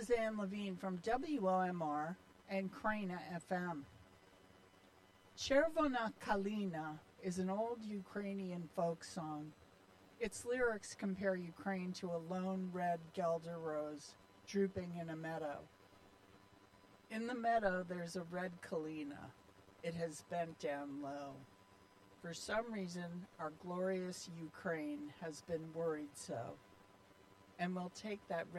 Suzanne Levine from WOMR and Kraina FM. Chervona Kalina is an old Ukrainian folk song. Its lyrics compare Ukraine to a lone red guelder rose drooping in a meadow. In the meadow, there's a red kalina. It has bent down low. For some reason, our glorious Ukraine has been worried so, and will take that